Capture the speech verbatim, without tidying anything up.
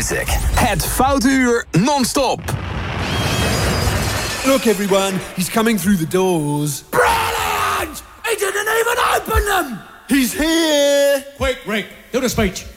Music. Het Foute Uur non-stop. Look everyone, he's coming through the doors. Brilliant! He didn't even open them! He's here! Quick, Rick, do the speech.